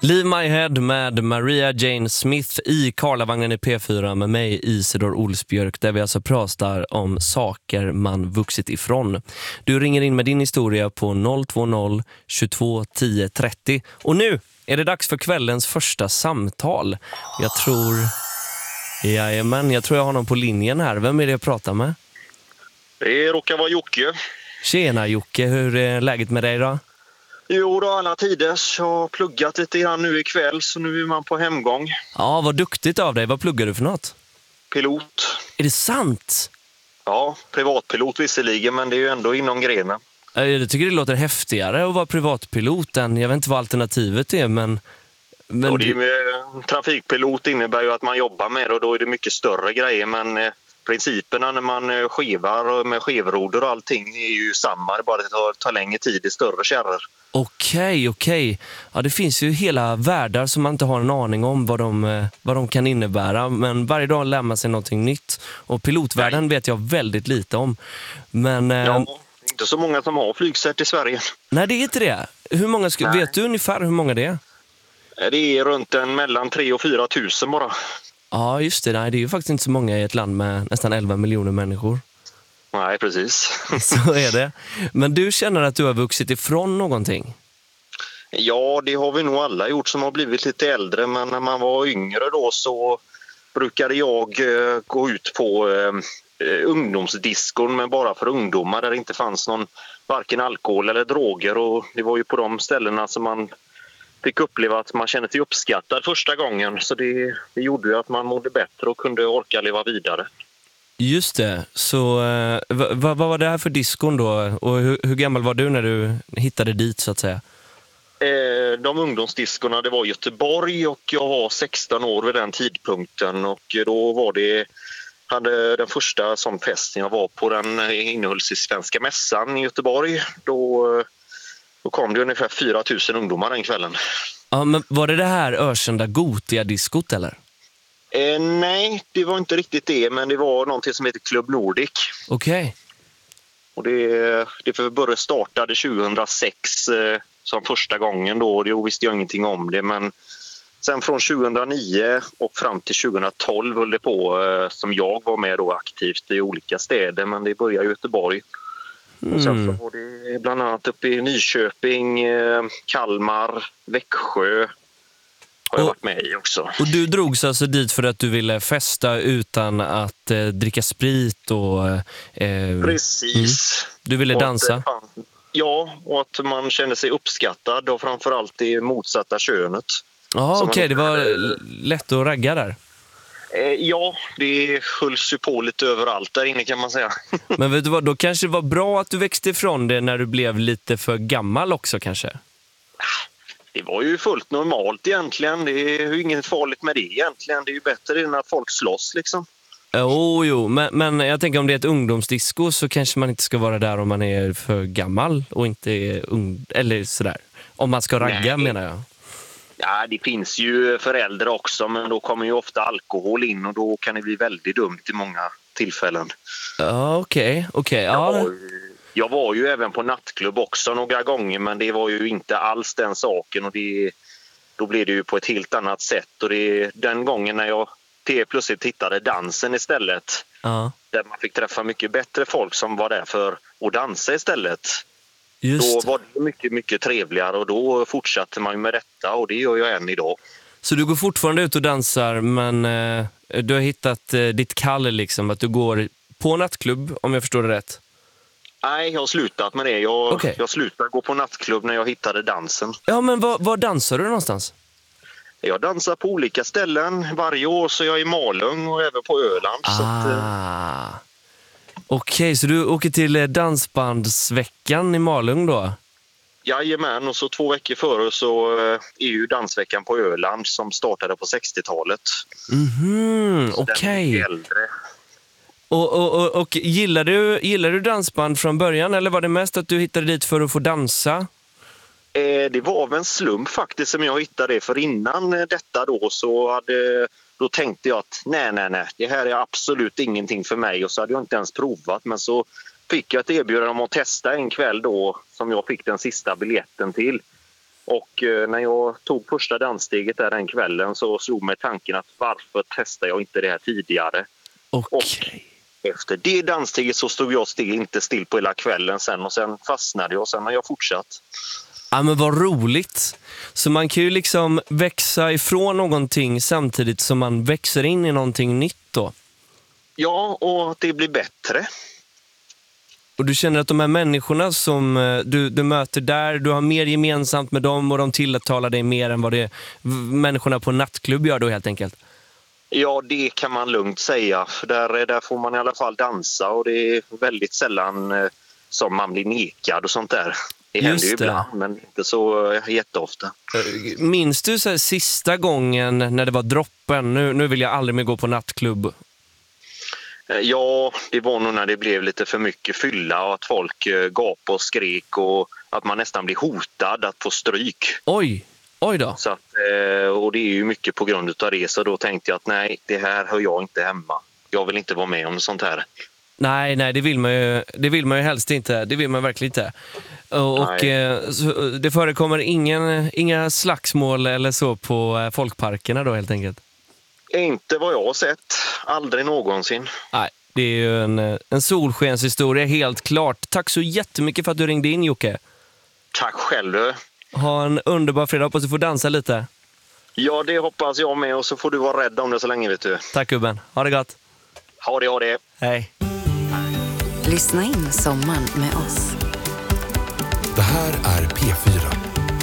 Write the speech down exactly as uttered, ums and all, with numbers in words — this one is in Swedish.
Leave My Head med Maria Jane Smith i Karlavagnen i P fyra med mig, Isidor Olsbjörk, där vi alltså pratar om saker man vuxit ifrån. Du ringer in med din historia på noll två noll tjugotvå tio trettio. Och nu är det dags för kvällens första samtal. Jag tror... Jajamän, jag tror jag har någon på linjen här. Vem är det jag pratar med? Det råkar vara Jocke. Tjena Jocke, hur är läget med dig då? Jo då, alla tiders. Jag har pluggat lite grann nu ikväll, så nu är man på hemgång. Ja, vad duktigt av dig. Vad pluggar du för något? Pilot. Är det sant? Ja, privatpilot visserligen, men det är ju ändå inom grenen. Jag tycker det låter häftigare att vara privatpilot än, jag vet inte vad alternativet är, men... men och det är med, trafikpilot innebär ju att man jobbar med det och då är det mycket större grejer, men eh, principerna när man eh, skivar med skivroder och allting är ju samma, det bara det tar, tar längre tid i större kärror. Okej, okej. Ja, det finns ju hela världar som man inte har en aning om vad de, vad de kan innebära. Men varje dag lär man sig någonting nytt. Och pilotvärlden vet jag väldigt lite om. Men, ja, eh, inte så många som har flygcert i Sverige. Nej, det är inte det. Hur många ska, vet du ungefär hur många det är? Det är runt en mellan tre och fyra tusen bara. Ja, just det. Nej, det är ju faktiskt inte så många i ett land med nästan elva miljoner människor. Nej, precis. Så är det. Men du känner att du har vuxit ifrån någonting? Ja, det har vi nog alla gjort som har blivit lite äldre. Men när man var yngre då så brukade jag eh, gå ut på eh, ungdomsdiskon, men bara för ungdomar där det inte fanns någon varken alkohol eller droger. Och det var ju på de ställena som man fick uppleva att man kände sig uppskattad första gången. Så det, det gjorde ju att man mådde bättre och kunde orka leva vidare. Just det. Så eh, vad, vad var det här för diskon då? Och hur, hur gammal var du när du hittade dit så att säga? Eh, de ungdomsdiskorna, det var Göteborg och jag var sexton år vid den tidpunkten. Och då var det, hade den första sån festen jag var på, den innehölls i Svenska mässan i Göteborg. Då, då kom det ungefär fyra tusen ungdomar den kvällen. Ja, men var det det här ökända Gotia-diskot eller? Eh, nej, det var inte riktigt det, men det var någonting som heter Club Nordic. Okej. Okay. Och det, det för började startade tjugohundrasex eh, som första gången då, och då visste jag ingenting om det, men sen från tjugohundranio och fram till tjugohundratolv höll det på eh, som jag var med då aktivt i olika städer, men det började i Göteborg. Mm. Och sen så var det bland annat uppe i Nyköping, eh, Kalmar, Växjö. Har jag varit med i också. Och du drogs alltså dit för att du ville festa utan att eh, dricka sprit och... Eh, Precis. Mm. Du ville dansa? Och att, ja, och att man kände sig uppskattad och framförallt det motsatta könet. Ja, okej. Okay. Det var lätt att ragga där. Eh, ja, det hölls ju på lite överallt där inne kan man säga. Men vet du vad, då kanske det var bra att du växte ifrån det när du blev lite för gammal också kanske? Det var ju fullt normalt egentligen. Det är ju inget farligt med det egentligen. Det är ju bättre än att folk slåss liksom. Jo, jo. Men, men jag tänker om det är ett ungdomsdisco så kanske man inte ska vara där om man är för gammal och inte är ung, eller sådär. Om man ska ragga. Nej. Menar jag. Ja, det finns ju föräldrar också, men då kommer ju ofta alkohol in och då kan det bli väldigt dumt i många tillfällen. Ja, okej. Okay, okay, ja. Ja. Jag var ju även på nattklubb också några gånger, men det var ju inte alls den saken och det, då blev det ju på ett helt annat sätt. Och det, den gången när jag till plötsligt hittade dansen istället, ja. Där man fick träffa mycket bättre folk som var där för att dansa istället. Just. Då var det mycket, mycket trevligare och då fortsatte man ju med detta och det gör jag än idag. Så du går fortfarande ut och dansar, men eh, du har hittat eh, ditt kall liksom, att du går på nattklubb, om jag förstår det rätt? Nej, jag har slutat med det. Jag, okay. jag slutade gå på nattklubb när jag hittade dansen. Ja, men var, var dansar du någonstans? Jag dansar på olika ställen. Varje år så är jag i Malung och även på Öland. Ah. Så att, Okej, okay, så du åker till dansbandsveckan i Malung då? Jajamän, och så två veckor före så är ju dansveckan på Öland som startade på sextiotalet. Mhm, okej. Okay. Och, och, och, och gillar, du, gillar du dansband från början eller var det mest att du hittade dit för att få dansa? Eh, det var av en slump faktiskt som jag hittade det, för innan detta då så hade, då tänkte jag att nej, nej, nej, det här är absolut ingenting för mig och så hade jag inte ens provat, men så fick jag ett erbjudande om att testa en kväll då som jag fick den sista biljetten till. Och eh, när jag tog första danssteget där den kvällen så slog mig tanken att varför testar jag inte det här tidigare? Okej. Och efter det danssteget så stod jag still, inte still på hela kvällen sen och sen fastnade jag och sen har jag fortsatt. Ja, men vad roligt. Så man kan ju liksom växa ifrån någonting samtidigt som man växer in i någonting nytt då. Ja, och att det blir bättre. Och du känner att de här människorna som eh, du, du möter där, du har mer gemensamt med dem och de tilltalar dig mer än vad det människorna på nattklubb gör då helt enkelt? Ja, det kan man lugnt säga. För där, där får man i alla fall dansa och det är väldigt sällan eh, som man blir nekad och sånt där. Det Just händer ju det. ibland, men inte så eh, jätteofta. Eh, Minns du så här, sista gången när det var droppen, nu, nu vill jag aldrig mer gå på nattklubb? Eh, Ja, det var nog när det blev lite för mycket fylla och att folk eh, gapade och skrek och att man nästan blir hotad att få stryk. Oj, oj då. Så att, eh, och det är ju mycket på grund av det, så då tänkte jag att nej, det här hör jag inte hemma. Jag vill inte vara med om sånt här. Nej, nej, det vill man ju, det vill man ju helst inte. Det vill man verkligen inte. Och, och eh, så, det förekommer ingen, inga slagsmål eller så på eh, folkparkerna då helt enkelt? Inte vad jag har sett. Aldrig någonsin. Nej, det är ju en, eh, en solskenshistoria helt klart. Tack så jättemycket för att du ringde in, Jocke. Tack själv. Ha en underbar fredag, hoppas du får dansa lite. Ja, det hoppas jag med och så får du vara rädd om det så länge, vet du. Tack gubben, ha det gott. Ha det, ha det. Hej. Lyssna in sommaren med oss. Det här är P fyra.